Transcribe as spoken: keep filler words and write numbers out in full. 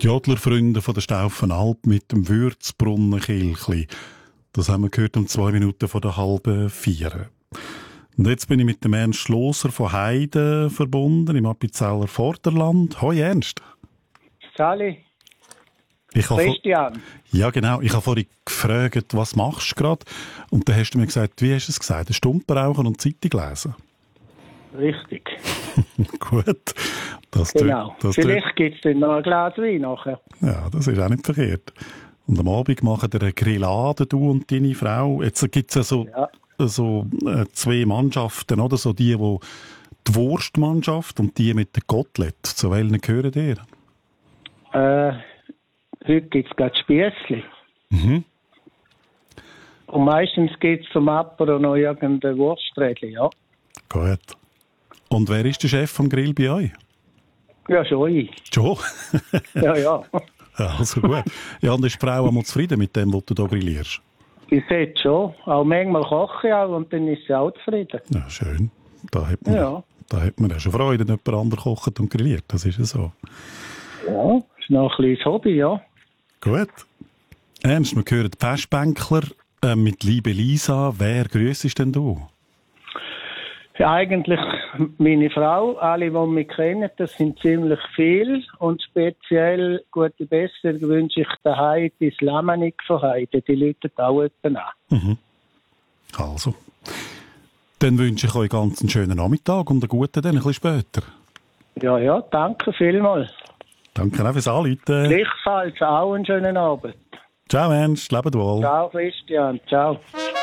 Die Adlerfreunde von der Staufenalp mit dem Würzbrunnen-Kilchli. Das haben wir gehört um zwei Minuten vor der halben vier. Und jetzt bin ich mit dem Ernst Schlosser von Heide verbunden, im Appenzeller Vorderland. Hoi Ernst. Sali. Ich habe Christian. Ja, genau. Ich habe vorhin gefragt, was machst du gerade? Und dann hast du mir gesagt, wie hast du es gesagt? Ein Stumpen rauchen und Zeitung lesen? Richtig. Gut. Das Genau. das Vielleicht gibt es dann noch ein Glas Wein nachher. Ja, das ist auch nicht verkehrt. Und am Abend machen ihr eine Grillade, du und deine Frau. Jetzt gibt es ja so, Ja. so äh, zwei Mannschaften, oder? So die, die die Wurstmannschaft und die mit den Kotelett. Zu welchen gehören ihr? Äh, heute gibt es gerade Spiessli. Mhm. Und meistens gibt es zum Apero noch irgendeine Wursträdchen, ja. Gut. Und wer ist der Chef vom Grill bei euch? Ja, schon ich. Schon? Ja, ja. Ja, also gut. Ja, und ist die Frau einmal zufrieden mit dem, was du hier grillierst? Ich sehe schon. Auch manchmal koche ich auch und dann ist sie auch zufrieden. Ja, schön. Da hat man, Ja. da hat man ja schon Freude, wenn jemand anderes kocht und grilliert. Das ist ja so. Ja, ist noch ein kleines Hobby, ja. Gut. Ernst, wir hören die Festbänkler äh, mit Liebe Lisa. Wer grüssest denn du? Ja, eigentlich meine Frau, alle, die mich kennen, das sind ziemlich viele. Und speziell gute Besserung wünsche ich der Heidi, das Lamenik von Heide. Die Leute auch jemanden an. Mhm. Also. Dann wünsche ich euch ganz einen schönen Nachmittag und einen guten dann ein bisschen später. Ja, ja, danke vielmals. Danke auch fürs Anrufen. Gleichfalls auch einen schönen Abend. Ciao Ernst, lebt wohl. Ciao Christian, ciao.